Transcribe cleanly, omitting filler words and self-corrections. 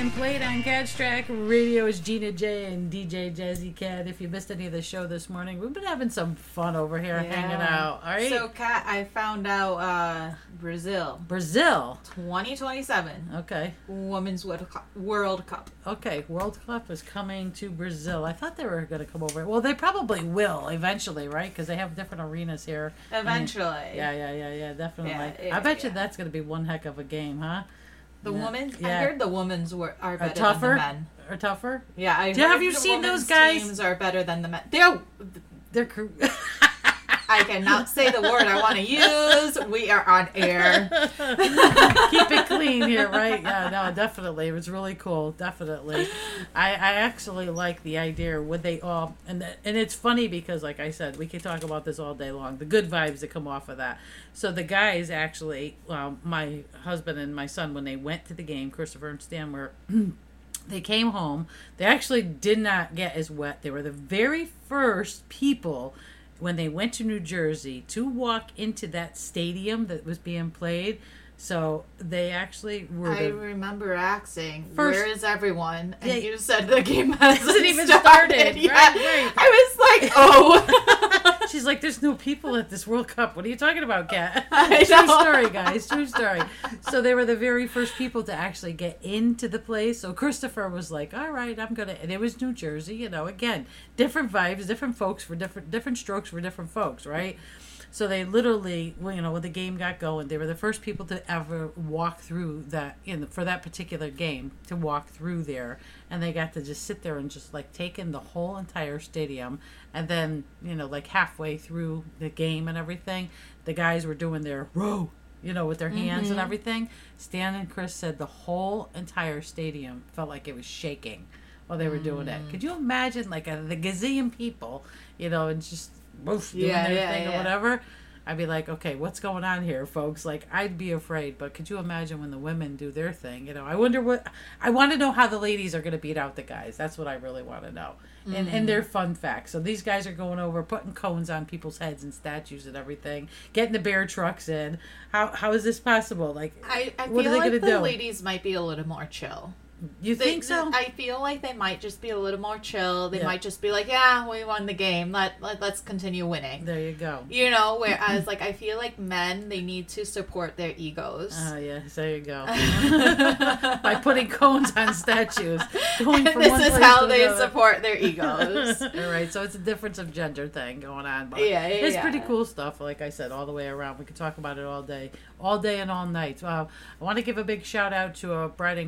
being played on Cat's Track Radio is Gina J and DJ Jazzy Cat. If you missed any of the show this morning, we've been having some fun over here hanging out. All right. So, Kat, I found out Brazil 2027. Okay. Women's World Cup. Okay, World Cup is coming to Brazil. I thought they were going to come over. Well, they probably will eventually, right? Because they have different arenas here. Eventually. Yeah, definitely. Yeah, I bet you that's going to be one heck of a game, huh? The women? Yeah. I heard the women's are better tougher? than the men. Or tougher? Yeah, have you seen those guys? Teams are better than the men. They're I cannot say the word I want to use. We are on air. Keep it clean here, right? Yeah, no, definitely. It was really cool. Definitely. I actually like the idea. Would they all... And it's funny because, like I said, we could talk about this all day long. The good vibes that come off of that. So the guys actually... my husband and my son, when they went to the game, Christopher and Stan were... They came home. They actually did not get as wet. They were the very first people... when they went to New Jersey to walk into that stadium that was being played. So they actually were... I remember asking, first, where is everyone? And you said the game hasn't even started. Yeah. Right. I was like, oh. She's like, there's no people at this World Cup. What are you talking about, Kat? I True know. story, guys. True story. So they were the very first people to actually get into the place. So Christopher was like, all right, I'm going to... And it was New Jersey, you know, again, different vibes, different folks for different strokes for different folks, right? So they literally, when the game got going, they were the first people to ever walk through that, for that particular game, to walk through there. And they got to just sit there and just, like, take in the whole entire stadium. And then, like, halfway through the game and everything, the guys were doing their row, with their hands and everything. Stan and Chris said the whole entire stadium felt like it was shaking while they were doing it. Could you imagine, like, the gazillion people, and just... doing their thing or whatever, I'd be like, okay, what's going on here, folks? Like, I'd be afraid, but could you imagine when the women do their thing? I wonder I want to know how the ladies are going to beat out the guys. That's what I really want to know. And their fun facts. So these guys are going over, putting cones on people's heads and statues and everything, getting the bear trucks in. How is this possible? Like, I what feel are they like going to the do? ladies might be a little more chill. You think so? I feel like they might just be a little more chill. They might just be like, yeah, we won the game. Let's continue winning. There you go. Whereas, like, I feel like men, they need to support their egos. Oh, yes, there you go. By putting cones on statues. This is how they support their egos. All right, so it's a difference of gender thing going on. But it's pretty cool stuff, like I said, all the way around. We could talk about it all day and all night. I want to give a big shout out to Bride and